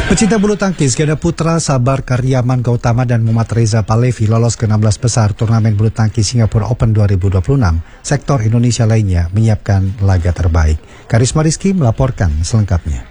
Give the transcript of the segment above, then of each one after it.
Pecinta bulu tangkis ganda putra Sabar Karyaman Gautama dan Muhammad Reza Palevi lolos ke 16 besar turnamen bulu tangkis Singapura Open 2026. Sektor Indonesia lainnya menyiapkan laga terbaik. Karisma Rizky melaporkan selengkapnya.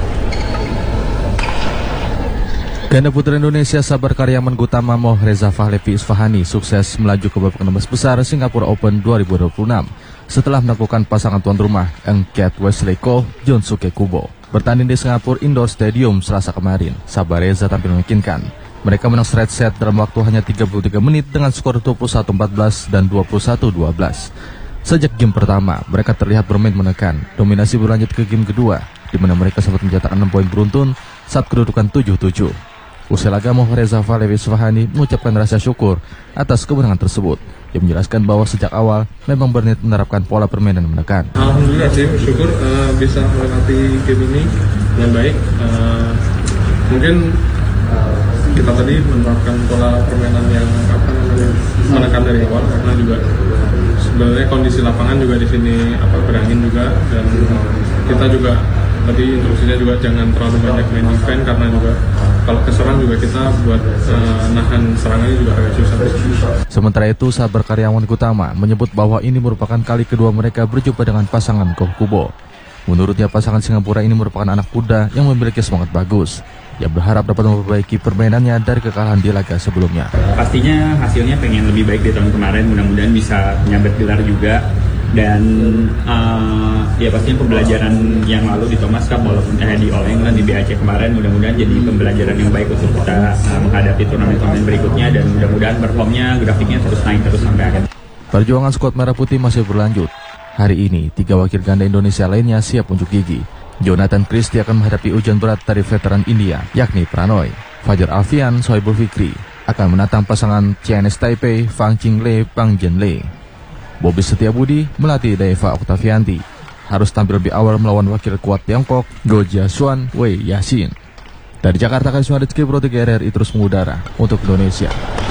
Ganda putra Indonesia Sabar Karyaman Gautama Muhammad Reza Palevi Isfahani sukses melaju ke babak 16 besar Singapura Open 2026 setelah menaklukkan pasangan tuan rumah Engkiat Wesley Ko Junsuke Kubo. Bertanding di Singapura Indoor Stadium Selasa kemarin, Sabar Reza tampil meyakinkan. Mereka menang straight set dalam waktu hanya 33 menit dengan skor 21-14 dan 21-12. Sejak game pertama, mereka terlihat bermain menekan. Dominasi berlanjut ke game kedua, di mana mereka sempat mencetak 6 poin beruntun saat kedudukan 7-7. Usai laga, Muhammad Reza Palevi Isfahani mengucapkan rasa syukur atas kemenangan tersebut. Dia menjelaskan bahwa sejak awal memang berniat menerapkan pola permainan menekan. Alhamdulillah sih, syukur bisa melewati game ini dengan baik. Mungkin kita tadi menerapkan pola permainan yang menekan dari awal, karena juga sebenarnya kondisi lapangan juga di sini berangin juga, dan kita juga tadi instruksinya juga jangan terlalu banyak main defense, karena juga kalau keserang juga kita buat nahan serangannya juga agak susah. Sementara itu, Sabar Karyaman Gautama menyebut bahwa ini merupakan kali kedua mereka berjumpa dengan pasangan Ko Kubo. Menurutnya, pasangan Singapura ini merupakan anak muda yang memiliki semangat bagus. Ia berharap dapat memperbaiki permainannya dari kekalahan di laga sebelumnya. Pastinya hasilnya pengen lebih baik di tahun kemarin, mudah-mudahan bisa menyabet gelar juga. Dan ya pastinya pembelajaran yang lalu di Thomas Cup walaupun di All England di BAC kemarin, mudah-mudahan jadi pembelajaran yang baik untuk kita menghadapi turnamen-turnamen berikutnya, dan mudah-mudahan performnya, grafiknya terus naik terus sampai akhir. Perjuangan skuad Merah Putih masih berlanjut. Hari ini, 3 wakil ganda Indonesia lainnya siap unjuk gigi. Jonathan Christie akan menghadapi ujian berat dari veteran India, yakni Pranoy. Fajar Alfian, Sohaibul Fikri akan menantang pasangan CNS Taipei, Fang Qinglei, Pang Jianlei. Bobby Setiabudi melatih Deva Oktavianti harus tampil lebih awal melawan wakil kuat Tiongkok, Go Jiasuan, Wei Yaxin. Dari Jakarta, Karisma Rizky, Pro 3 RRI terus mengudara untuk Indonesia.